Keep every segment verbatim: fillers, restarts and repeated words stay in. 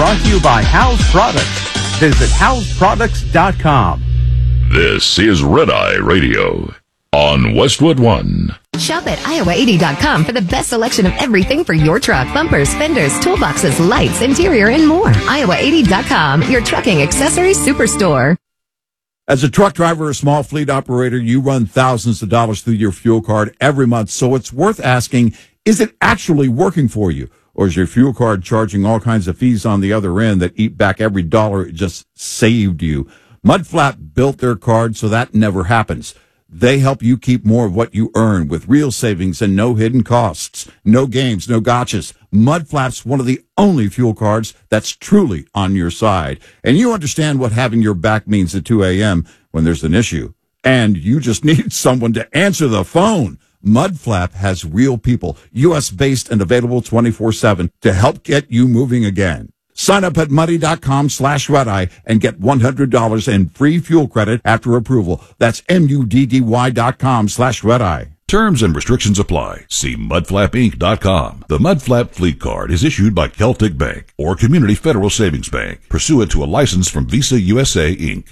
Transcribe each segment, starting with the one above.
brought to you by House Products. Visit house products dot com. This is Red Eye Radio on Westwood One. Shop at iowa eighty dot com for the best selection of everything for your truck. Bumpers, fenders, toolboxes, lights, interior, and more. iowa eighty dot com, your trucking accessories superstore. As a truck driver or small fleet operator, you run thousands of dollars through your fuel card every month, so it's worth asking, is it actually working for you? Or is your fuel card charging all kinds of fees on the other end that eat back every dollar it just saved you? Mudflap built their card so that never happens. They help you keep more of what you earn with real savings and no hidden costs. No games, no gotchas. Mudflap's one of the only fuel cards that's truly on your side. And you understand what having your back means at two a.m. when there's an issue. And you just need someone to answer the phone. Mudflap has real people, U S based and available twenty-four seven to help get you moving again. Sign up at muddy.com slash redeye and get one hundred dollars in free fuel credit after approval. That's M-U-D-D-Y dot com slash redeye. Terms and restrictions apply. See mudflap inc dot com. The Mudflap Fleet Card is issued by Celtic Bank or Community Federal Savings Bank, pursuant to a license from Visa U S A, Incorporated.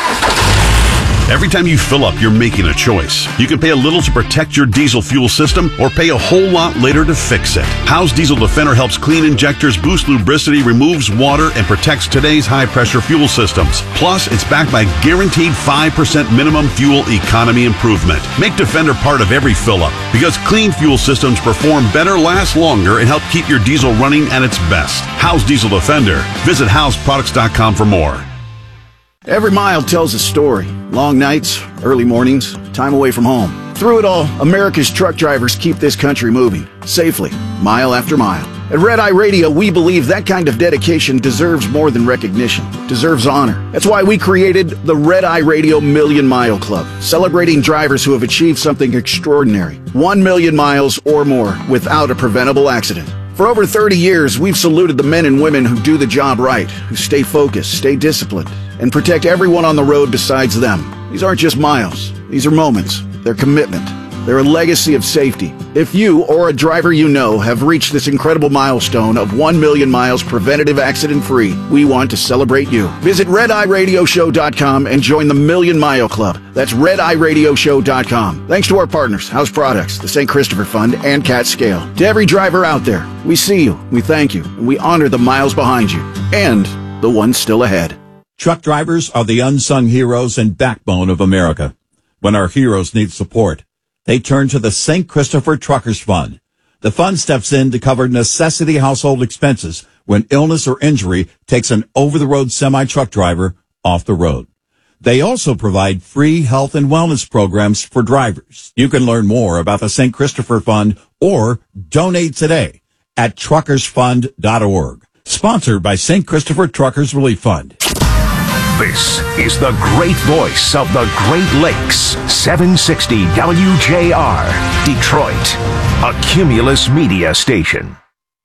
Every time you fill up, you're making a choice. You can pay a little to protect your diesel fuel system or pay a whole lot later to fix it. Howe's Diesel Defender helps clean injectors, boost lubricity, removes water, and protects today's high-pressure fuel systems. Plus, it's backed by guaranteed five percent minimum fuel economy improvement. Make Defender part of every fill-up because clean fuel systems perform better, last longer, and help keep your diesel running at its best. Howe's Diesel Defender. Visit house products dot com for more. Every mile tells a story. Long nights, early mornings, time away from home. Through it all, America's truck drivers keep this country moving, safely, mile after mile. At Red Eye Radio, we believe that kind of dedication deserves more than recognition, deserves honor. That's why we created the Red Eye Radio Million Mile Club, celebrating drivers who have achieved something extraordinary. One million miles or more without a preventable accident. For over thirty years, we've saluted the men and women who do the job right, who stay focused, stay disciplined, and protect everyone on the road besides them. These aren't just miles. These are moments. They're commitment. They're a legacy of safety. If you or a driver you know have reached this incredible milestone of one million miles preventative accident-free, we want to celebrate you. Visit red eye radio show dot com and join the Million Mile Club. That's red eye radio show dot com. Thanks to our partners, House Products, the Saint Christopher Fund, and Cat Scale. To every driver out there, we see you, we thank you, and we honor the miles behind you and the ones still ahead. Truck drivers are the unsung heroes and backbone of America. When our heroes need support, they turn to the Saint Christopher Truckers Fund. The fund steps in to cover necessity household expenses when illness or injury takes an over-the-road semi-truck driver off the road. They also provide free health and wellness programs for drivers. You can learn more about the Saint Christopher Fund or donate today at truckers fund dot org. Sponsored by Saint Christopher Truckers Relief Fund. This is the great voice of the Great Lakes, seven sixty W J R, Detroit, a Cumulus media station.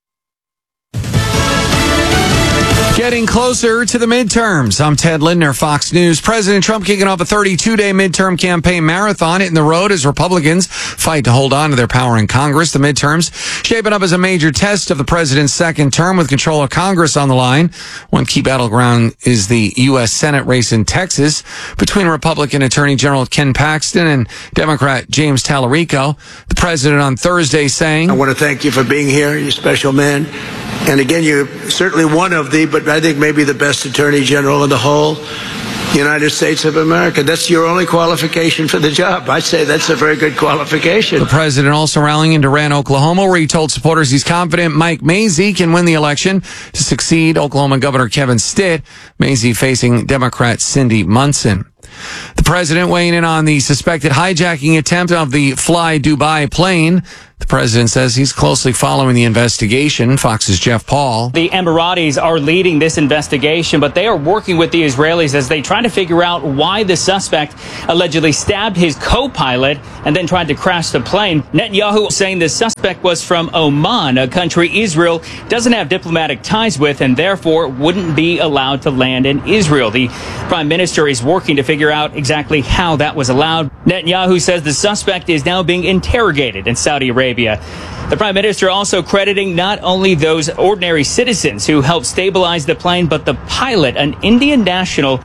Getting closer to the midterms. I'm Ted Lindner, Fox News. President Trump kicking off a thirty-two day midterm campaign marathon, hitting the road as Republicans fight to hold on to their power in Congress. The midterms shaping up as a major test of the president's second term with control of Congress on the line. One key battleground is the U S Senate race in Texas between Republican Attorney General Ken Paxton and Democrat James Tallarico. The president on Thursday saying, I want to thank you for being here. You're a special man. And again, you're certainly one of the, but I think maybe the best Attorney General in the whole United States of America. That's your only qualification for the job. I'd say that's a very good qualification. The president also rallying in Durant, Oklahoma, where he told supporters he's confident Mike Mazzei can win the election to succeed Oklahoma Governor Kevin Stitt. Mazzei facing Democrat Cindy Munson. The president weighing in on the suspected hijacking attempt of the Fly Dubai plane. The president says he's closely following the investigation. Fox's Jeff Paul. The Emiratis are leading this investigation, but they are working with the Israelis as they try to figure out why the suspect allegedly stabbed his co-pilot and then tried to crash the plane. Netanyahu saying the suspect was from Oman, a country Israel doesn't have diplomatic ties with and therefore wouldn't be allowed to land in Israel. The prime minister is working to figure figure out exactly how that was allowed. Netanyahu says the suspect is now being interrogated in Saudi Arabia. The prime minister also crediting not only those ordinary citizens who helped stabilize the plane, but the pilot, an Indian national.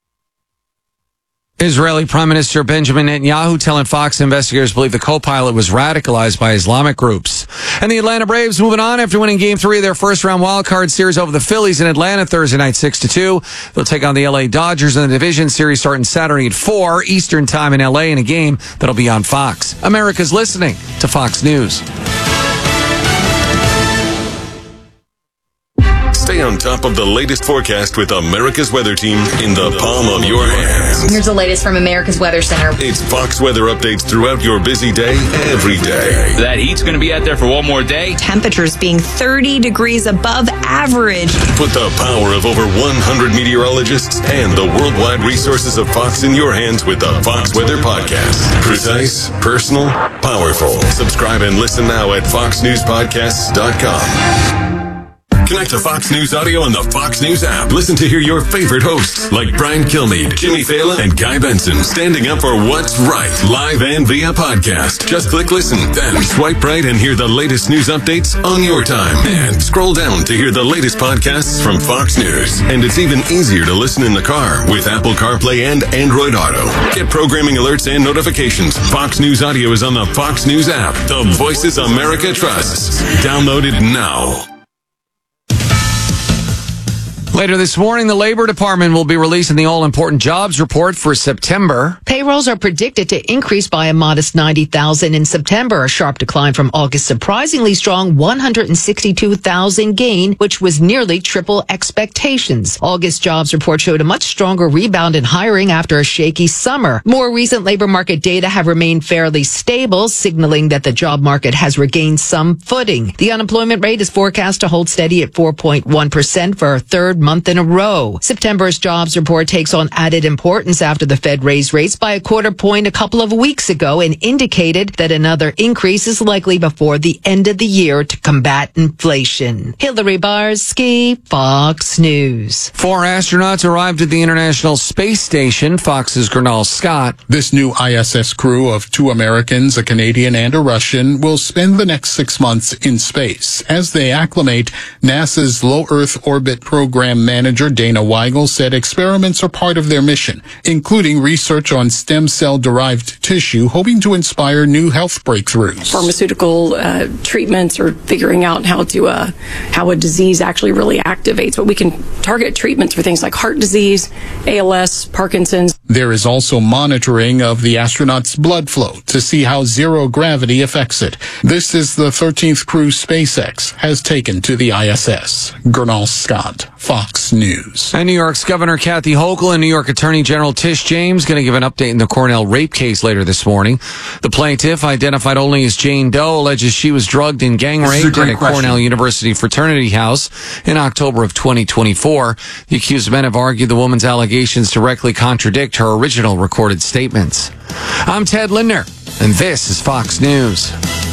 Israeli Prime Minister Benjamin Netanyahu telling Fox investigators believe the co-pilot was radicalized by Islamic groups. And the Atlanta Braves moving on after winning Game three of their first-round wildcard series over the Phillies in Atlanta Thursday night six to two. They'll take on the L A Dodgers in the division series starting Saturday at four Eastern Time in L A in a game that'll be on Fox. America's listening to Fox News. Stay on top of the latest forecast with America's Weather Team in the palm of your hands. Here's the latest from America's Weather Center. It's Fox weather updates throughout your busy day, every day. That heat's going to be out there for one more day. Temperatures being thirty degrees above average. Put the power of over one hundred meteorologists and the worldwide resources of Fox in your hands with the Fox Weather Podcast. Precise, personal, powerful. Subscribe and listen now at fox news podcasts dot com. Connect to Fox News Audio on the Fox News app. Listen to hear your favorite hosts like Brian Kilmeade, Jimmy Fallon, and Guy Benson standing up for what's right, live and via podcast. Just click listen, then swipe right and hear the latest news updates on your time. And scroll down to hear the latest podcasts from Fox News. And it's even easier to listen in the car with Apple CarPlay and Android Auto. Get programming alerts and notifications. Fox News Audio is on the Fox News app. The voices America trusts. Download it now. Later this morning, the Labor Department will be releasing the all-important jobs report for September. Payrolls are predicted to increase by a modest ninety thousand in September, a sharp decline from August's surprisingly strong one hundred sixty-two thousand gain, which was nearly triple expectations. August jobs report showed a much stronger rebound in hiring after a shaky summer. More recent labor market data have remained fairly stable, signaling that the job market has regained some footing. The unemployment rate is forecast to hold steady at four point one percent for a third month in a row. September's jobs report takes on added importance after the Fed raised rates by a quarter point a couple of weeks ago and indicated that another increase is likely before the end of the year to combat inflation. Hillary Barsky, Fox News. Four astronauts arrived at the International Space Station. Fox's Gernal Scott. This new I S S crew of two Americans, a Canadian and a Russian, will spend the next six months in space. As they acclimate, NASA's Low Earth Orbit Program Manager Dana Weigel said experiments are part of their mission, including research on stem cell-derived tissue, hoping to inspire new health breakthroughs. Pharmaceutical uh, treatments or figuring out how to uh, how a disease actually really activates. But we can target treatments for things like heart disease, A L S, Parkinson's. There is also monitoring of the astronauts' blood flow to see how zero gravity affects it. This is the thirteenth crew SpaceX has taken to the I S S. Gernal Scott, Fox News. And New York's Governor Kathy Hochul and New York Attorney General Tish James going to give an update in the Cornell rape case later this morning. The plaintiff, identified only as Jane Doe, alleges she was drugged and gang raped in a question. Cornell University fraternity house in October of twenty twenty-four. The accused men have argued the woman's allegations directly contradict her original recorded statements. I'm Ted Lindner, and this is Fox News.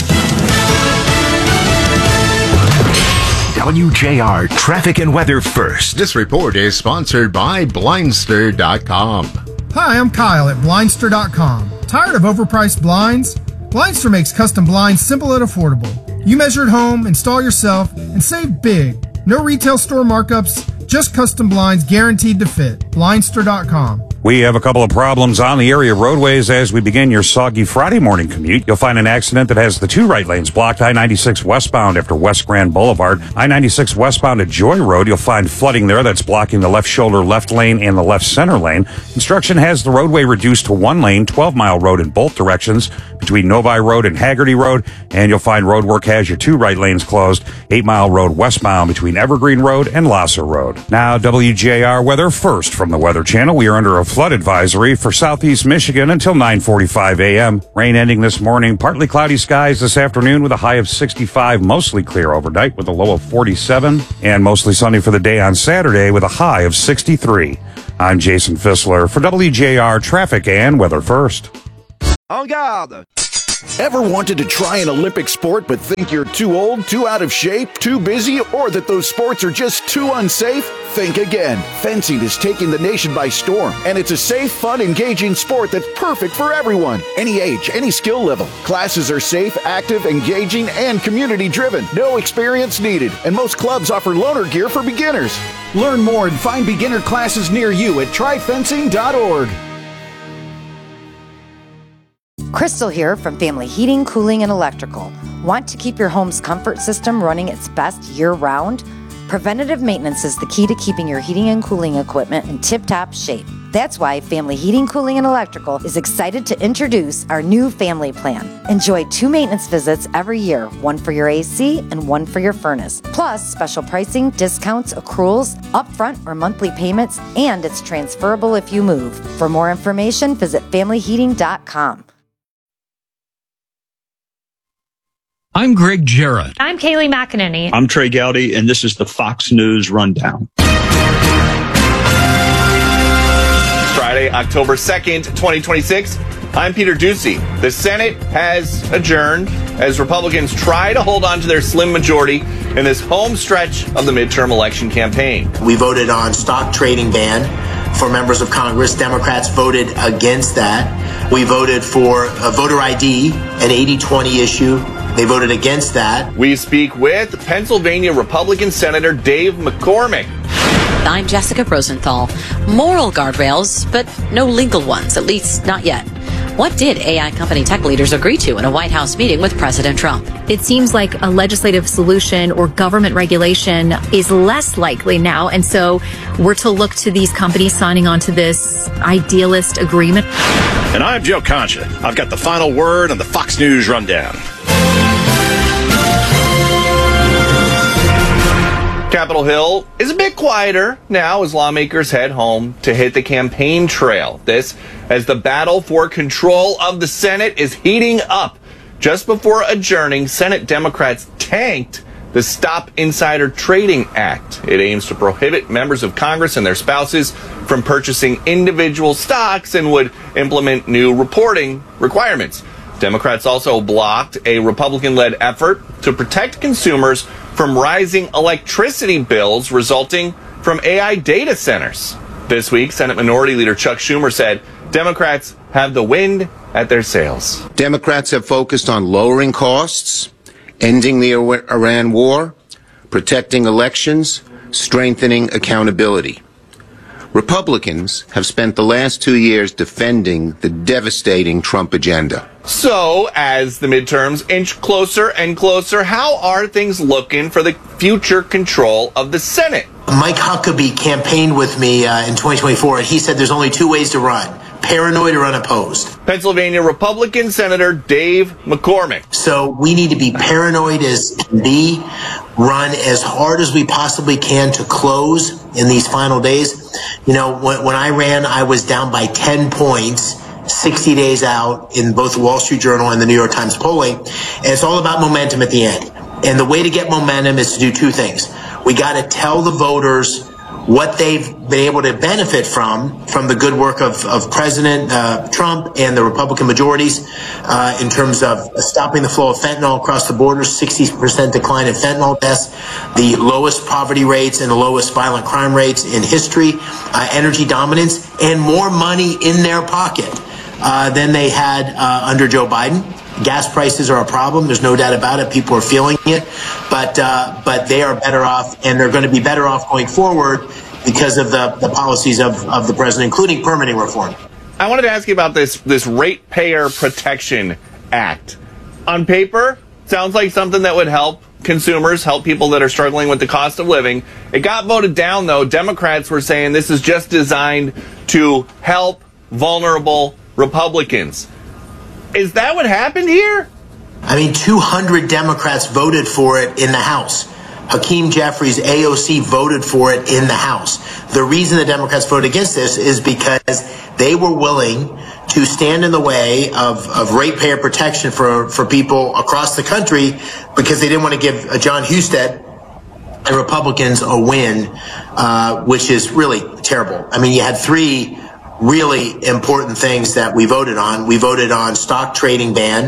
W J R Traffic and Weather First. This report is sponsored by Blindster dot com. Hi, I'm Kyle at Blindster dot com. Tired of overpriced blinds? Blindster makes custom blinds simple and affordable. You measure at home, install yourself, and save big. No retail store markups, just custom blinds guaranteed to fit. Blindster dot com. We have a couple of problems on the area roadways as we begin your soggy Friday morning commute. You'll find an accident that has the two right lanes blocked. I ninety-six westbound after West Grand Boulevard. I ninety-six westbound at Joy Road. You'll find flooding there that's blocking the left shoulder left lane and the left center lane. Construction has the roadway reduced to one lane, twelve mile road in both directions between Novi Road and Haggerty Road. And you'll find road work has your two right lanes closed, eight mile road westbound between Evergreen Road and Lasser Road. Now, W J R weather first from the Weather Channel. We are under a flood advisory for southeast Michigan until nine forty-five a.m. Rain ending this morning. Partly cloudy skies this afternoon with a high of sixty-five. Mostly clear overnight with a low of forty-seven. And mostly sunny for the day on Saturday with a high of sixty-three. I'm Jason Fissler for W J R Traffic and Weather First. En garde! Ever wanted to try an Olympic sport but think you're too old, too out of shape, too busy, or that those sports are just too unsafe? Think again. Fencing is taking the nation by storm, and it's a safe, fun, engaging sport that's perfect for everyone. Any age, any skill level. Classes are safe, active, engaging, and community-driven. No experience needed, and most clubs offer loaner gear for beginners. Learn more and find beginner classes near you at try fencing dot org. Crystal here from Family Heating, Cooling, and Electrical. Want to keep your home's comfort system running its best year-round? Preventative maintenance is the key to keeping your heating and cooling equipment in tip-top shape. That's why Family Heating, Cooling, and Electrical is excited to introduce our new family plan. Enjoy two maintenance visits every year, one for your A C and one for your furnace. Plus, special pricing, discounts, accruals, upfront or monthly payments, and it's transferable if you move. For more information, visit family heating dot com. I'm Greg Jarrett. I'm Kaylee McEnany. I'm Trey Gowdy, and this is the Fox News Rundown. Friday, October second, twenty twenty-six. I'm Peter Ducey. The Senate has adjourned as Republicans try to hold on to their slim majority in this home stretch of the midterm election campaign. We voted on stock trading ban for members of Congress. Democrats voted against that. We voted for a voter I D, an eighty twenty issue. They voted against that. We speak with Pennsylvania Republican Senator Dave McCormick. I'm Jessica Rosenthal. Moral guardrails, but no legal ones, at least not yet. What did A I company tech leaders agree to in a White House meeting with President Trump? It seems like a legislative solution or government regulation is less likely now, and so we're to look to these companies signing on to this idealist agreement. And I'm Joe Concha. I've got the final word on the Fox News Rundown. Capitol Hill is a bit quieter now as lawmakers head home to hit the campaign trail. This as the battle for control of the Senate is heating up. Just before adjourning, Senate Democrats tanked the Stop Insider Trading Act. It aims to prohibit members of Congress and their spouses from purchasing individual stocks and would implement new reporting requirements. Democrats also blocked a Republican-led effort to protect consumers from rising electricity bills resulting from A I data centers. This week, Senate Minority Leader Chuck Schumer said Democrats have the wind at their sails. Democrats have focused on lowering costs, ending the Iran war, protecting elections, strengthening accountability. Republicans have spent the last two years defending the devastating Trump agenda. So, as the midterms inch closer and closer, how are things looking for the future control of the Senate? Mike Huckabee campaigned with me uh, in twenty twenty-four, and he said there's only two ways to run: paranoid or unopposed. Pennsylvania Republican Senator Dave McCormick. So we need to be paranoid as can be, run as hard as we possibly can to close in these final days. You know, when, when I ran, I was down by ten points, sixty days out in both the Wall Street Journal and the New York Times polling. And it's all about momentum at the end. And the way to get momentum is to do two things. We got to tell the voters what they've been able to benefit from, from the good work of, of President uh, Trump and the Republican majorities uh, in terms of stopping the flow of fentanyl across the border, sixty percent decline in fentanyl deaths, the lowest poverty rates and the lowest violent crime rates in history, uh, energy dominance, and more money in their pocket uh, than they had uh, under Joe Biden. Gas prices are a problem. There's no doubt about it. People are feeling it. But uh, but they are better off, and they're going to be better off going forward because of the, the policies of, of the president, including permitting reform. I wanted to ask you about this, this Ratepayer Protection Act. On paper, sounds like something that would help consumers, help people that are struggling with the cost of living. It got voted down, though. Democrats were saying this is just designed to help vulnerable Republicans. Is that what happened here? I mean, two hundred Democrats voted for it in the House. Hakeem Jeffries, A O C, voted for it in the House. The reason the Democrats voted against this is because they were willing to stand in the way of, of ratepayer protection for, for people across the country because they didn't want to give uh, John Husted and Republicans a win, uh, which is really terrible. I mean, you had three really important things that we voted on. We voted on stock trading ban.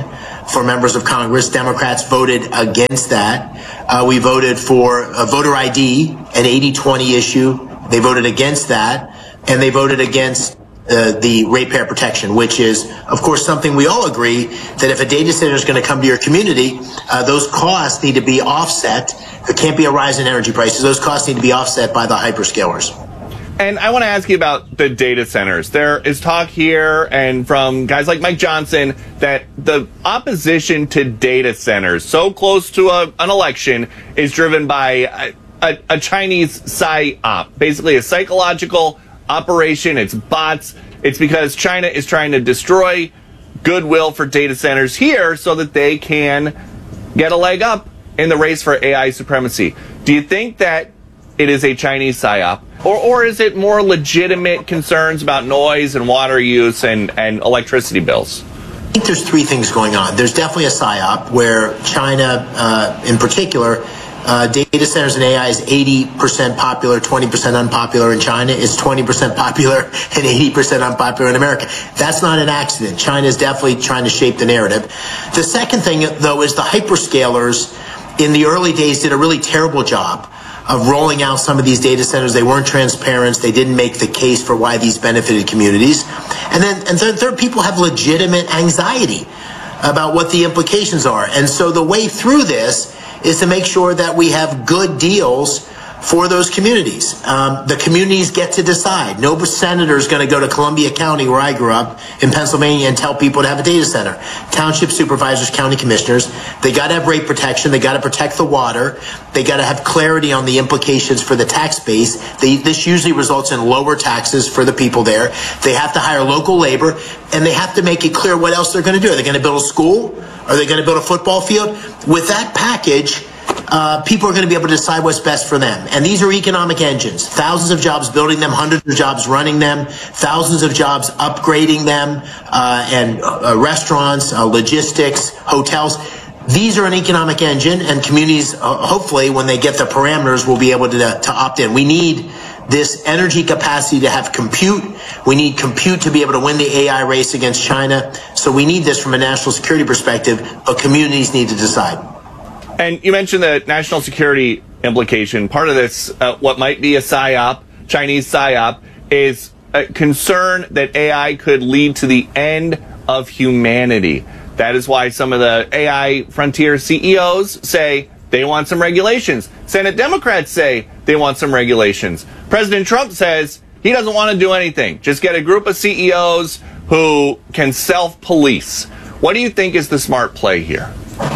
for members of Congress. Democrats voted against that. Uh, we voted for a voter I D, an eighty twenty issue. They voted against that, and they voted against uh, the ratepayer protection, which is, of course, something we all agree that if a data center is going to come to your community, uh, those costs need to be offset. There can't be a rise in energy prices. Those costs need to be offset by the hyperscalers. And I want to ask you about the data centers. There is talk here and from guys like Mike Johnson that the opposition to data centers so close to a, an election is driven by a, a, a Chinese psyop, basically a psychological operation. It's bots. It's because China is trying to destroy goodwill for data centers here so that they can get a leg up in the race for A I supremacy. Do you think that it is a Chinese psyop, or or is it more legitimate concerns about noise and water use and, and electricity bills? I think there's three things going on. There's definitely a psyop where China, uh, in particular, uh, data centers and A I is eighty percent popular, twenty percent unpopular in China. It's twenty percent popular and eighty percent unpopular in America. That's not an accident. China is definitely trying to shape the narrative. The second thing, though, is the hyperscalers in the early days did a really terrible job of rolling out some of these data centers. They weren't transparent. They didn't make the case for why these benefited communities. And then, and third, third, people have legitimate anxiety about what the implications are. And so the way through this is to make sure that we have good deals for those communities. Um, the communities get to decide. No senator is going to go to Columbia County, where I grew up, in Pennsylvania, and tell people to have a data center. Township supervisors, county commissioners, they got to have rate protection. They got to protect the water. They got to have clarity on the implications for the tax base. They, this usually results in lower taxes for the people there. They have to hire local labor, and they have to make it clear what else they're going to do. Are they going to build a school? Are they going to build a football field? With that package, Uh, people are going to be able to decide what's best for them. And these are economic engines. Thousands of jobs building them, hundreds of jobs running them, thousands of jobs upgrading them, uh, and uh, restaurants, uh, logistics, hotels. These are an economic engine, and communities, uh, hopefully, when they get the parameters, will be able to, to opt in. We need this energy capacity to have compute. We need compute to be able to win the A I race against China. So we need this from a national security perspective, but communities need to decide. And you mentioned the national security implication. Part of this, uh, what might be a psyop, Chinese psyop, is a concern that A I could lead to the end of humanity. That is why some of the A I frontier C E Os say they want some regulations. Senate Democrats say they want some regulations. President Trump says he doesn't want to do anything. Just get a group of C E Os who can self-police. What do you think is the smart play here?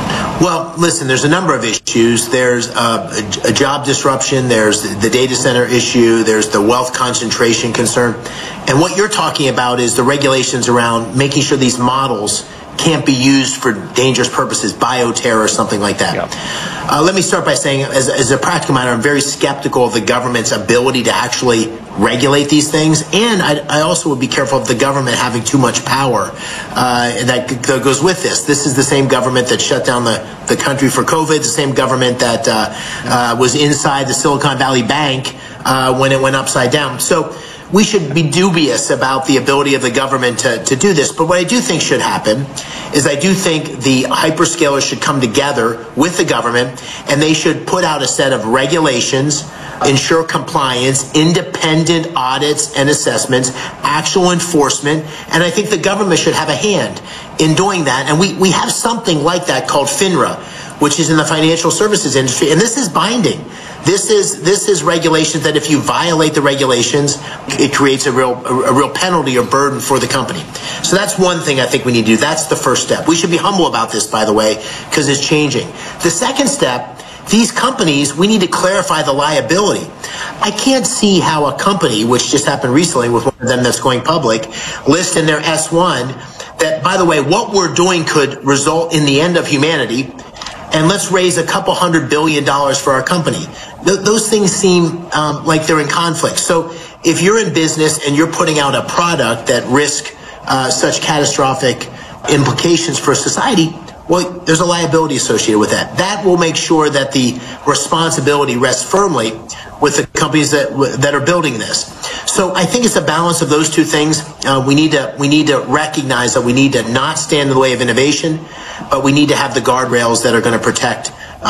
Well, listen, there's a number of issues. There's uh, a, a job disruption. There's the, the data center issue. There's the wealth concentration concern. And what you're talking about is the regulations around making sure these models can't be used for dangerous purposes, bioterror or something like that. Yep. Uh, let me start by saying, as, as a practical matter, I'm very skeptical of the government's ability to actually regulate these things. And I, I also would be careful of the government having too much power uh, that, that goes with this. This is the same government that shut down the, the country for COVID, the same government that uh, uh, was inside the Silicon Valley Bank uh, when it went upside down. So we should be dubious about the ability of the government to, to do this. But what I do think should happen is I do think the hyperscalers should come together with the government, and they should put out a set of regulations, ensure compliance, independent audits and assessments, actual enforcement. And I think the government should have a hand in doing that. And we, we have something like that called FINRA, which is in the financial services industry. And this is binding. This is this is regulations that if you violate the regulations, it creates a real a real penalty or burden for the company. So that's one thing I think we need to do. That's the first step. We should be humble about this, by the way, because it's changing. The second step, these companies, we need to clarify the liability. I can't see how a company, which just happened recently with one of them that's going public, list in their S one that, by the way, what we're doing could result in the end of humanity, and let's raise a couple hundred billion dollars for our company. Th- those things seem um, like they're in conflict. So if you're in business and you're putting out a product that risks uh, such catastrophic implications for society, well, there's a liability associated with that. That will make sure that the responsibility rests firmly with the companies that that are building this. So I think it's a balance of those two things. Uh, we need to we need to recognize that we need to not stand in the way of innovation. but we need to have the guardrails that are going to protect